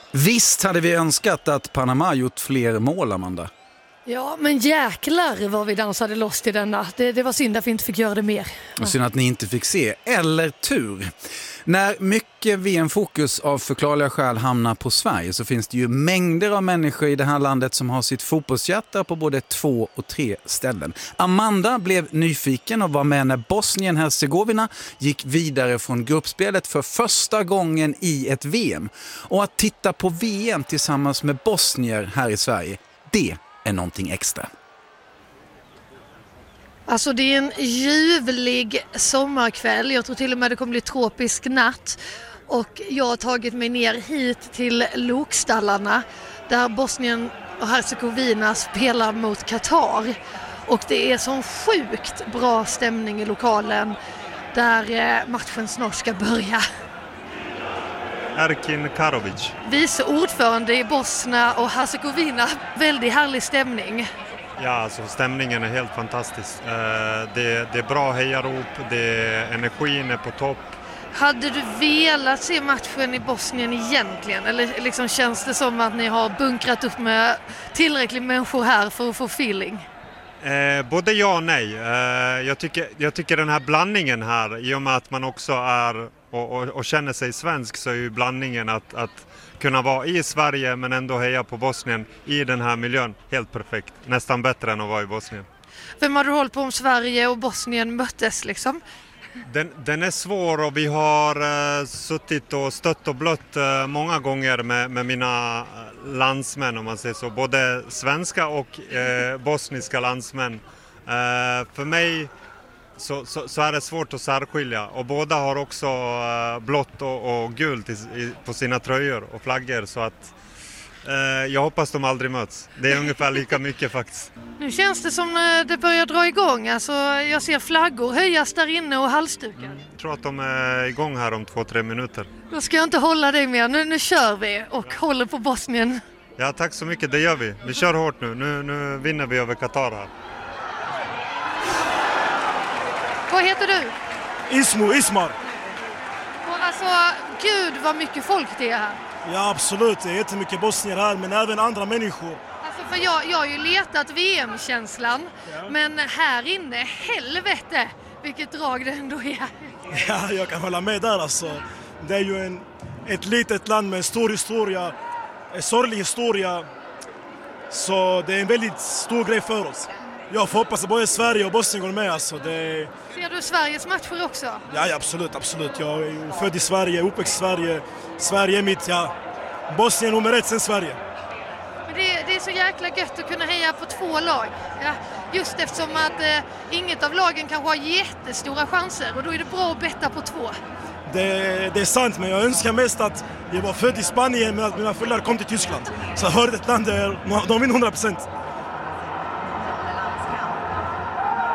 Visst hade vi önskat att Panama gjort fler mål, Amanda. Ja, men jäklar vad vi dansade loss i denna. Det var synd att vi inte fick göra det mer. Och synd att ni inte fick se, eller tur. När mycket VM-fokus av förklarliga skäl hamnar på Sverige så finns det ju mängder av människor i det här landet som har sitt fotbollshjärta på både 2 och 3 ställen. Amanda blev nyfiken och var med när Bosnien-Herzegovina gick vidare från gruppspelet för första gången i ett VM. Och att titta på VM tillsammans med bosnier här i Sverige, det är någonting extra. Alltså det är en ljuvlig sommarkväll. Jag tror till och med det kommer bli tropisk natt. Och jag har tagit mig ner hit till Lokstallarna där Bosnien och Herzegovina spelar mot Qatar. Och det är sån sjukt bra stämning i lokalen där matchen snart ska börja. Erkin Karovic. Vice ordförande i Bosnien och Herzegovina. Väldigt härlig stämning. Ja, alltså stämningen är helt fantastisk. Det är bra hejarop, energin är på topp. Hade du velat se matchen i Bosnien egentligen? Eller liksom känns det som att ni har bunkrat upp med tillräckligt människor här för att få feeling? Både ja och nej. Jag tycker den här blandningen här, i och med att man också är och känner sig svensk, så är ju blandningen att kunna vara i Sverige men ändå heja på Bosnien i den här miljön helt perfekt. Nästan bättre än att vara i Bosnien. Vem har du hållit på om Sverige och Bosnien möttes liksom? Den är svår och vi har suttit och stött och blött många gånger med mina landsmän, om man säger så. Både svenska och bosniska landsmän. För mig så är det svårt att särskilja. Och båda har också blått och gult på sina tröjor och flaggor. Så att jag hoppas de aldrig möts. Det är ungefär lika mycket faktiskt. Nu känns det som det börjar dra igång. Alltså, jag ser flaggor höjas där inne och halsdukar. Jag tror att de är igång här om 2-3 minuter. Då ska jag inte hålla dig mer. Nu kör vi och håller på Bosnien. Ja, tack så mycket. Det gör vi. Vi kör hårt nu. Nu vinner vi över Qatar här. Vad heter du? Ismar. Och alltså, gud vad mycket folk det är här. Ja, absolut. Det är jättemycket bosnier här, men även andra människor. Alltså, för jag har ju letat VM-känslan, men här inne, helvete, vilket drag det ändå är. Ja, jag kan hålla med där alltså. Det är ju ett litet land med en stor historia, en sorglig historia. Så det är en väldigt stor grej för oss. Jag får hoppas att både Sverige och Bosnien går med. Alltså. Ser du Sveriges matcher också? Ja, absolut. Jag är född i Sverige, uppväxt i Sverige. Sverige är mitt, Bosnien nummer 1 sen Sverige. Men det är så jäkla gött att kunna heja på 2 lag. Ja, just eftersom att inget av lagen kanske har jättestora chanser. Och då är det bra att betta på 2. Det är sant, men jag önskar mest att jag var född i Spanien men att mina föräldrar kom till Tyskland. Så jag hörde ett land där de vinner 100%.